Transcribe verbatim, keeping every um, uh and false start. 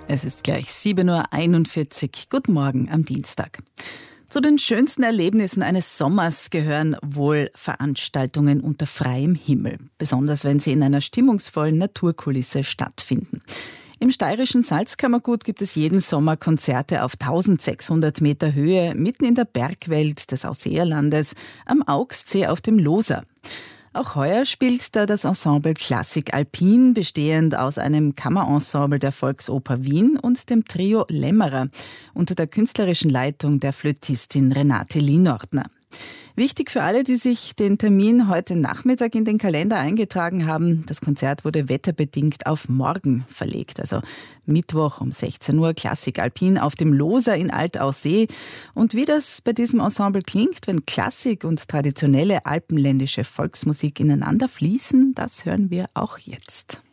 Es ist gleich sieben Uhr einundvierzig. Guten Morgen am Dienstag. Zu den schönsten Erlebnissen eines Sommers gehören wohl Veranstaltungen unter freiem Himmel, besonders wenn sie in einer stimmungsvollen Naturkulisse stattfinden. Im steirischen Salzkammergut gibt es jeden Sommer Konzerte auf eintausendsechshundert Meter Höhe, mitten in der Bergwelt des Ausseerlandes, am Augssee auf dem Loser. Auch heuer spielt da das Ensemble Klassik Alpin, bestehend aus einem Kammerensemble der Volksoper Wien und dem Trio Lämmerer, unter der künstlerischen Leitung der Flötistin Renate Lienordner. Wichtig für alle, die sich den Termin heute Nachmittag in den Kalender eingetragen haben: Das Konzert wurde wetterbedingt auf morgen verlegt, also Mittwoch um sechzehn Uhr, Klassik Alpin auf dem Loser in Altaussee. Und wie das bei diesem Ensemble klingt, wenn Klassik und traditionelle alpenländische Volksmusik ineinander fließen, das hören wir auch jetzt.